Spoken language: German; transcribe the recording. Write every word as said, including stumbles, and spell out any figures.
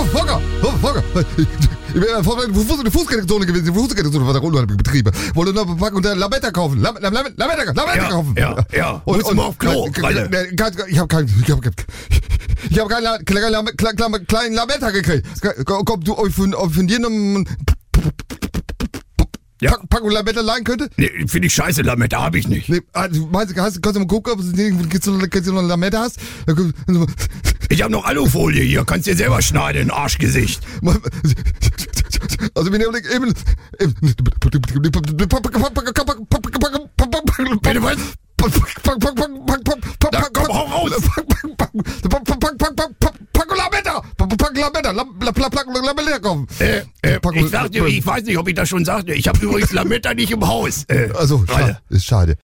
Volker, Volker, ich bin vor der Fußgängerzone gewesen, die Fußgängerzone von der Grundbetriebe. Wollte noch eine Packung der Lametta kaufen. Lam, Lam, Lam, Lametta, Lametta ja, kaufen. Ja, ja. Und, und, und auf Klo, Ich habe keinen, ich habe ich hab keinen kleinen klein, klein Lametta gekriegt. Kommt du euch von, von dir noch ja. Packung Lametta leihen könnte? Nee, finde ich scheiße, Lametta habe ich nicht. Nee, also, meinst du, hast, kannst du mal gucken, ob du noch eine Lametta hast? Ich habe noch Alufolie hier, kannst dir selber schneiden, Arschgesicht. Also, wir nehmen eben. Bitte was? Da, komm, hau raus! Pack Lametta! Pack Lametta! Lametta kaufen! Äh, äh, ich sagte, ich weiß nicht, ob ich das schon sagte. Ich habe übrigens Lametta nicht im Haus. Äh, also, schade. Ist schade.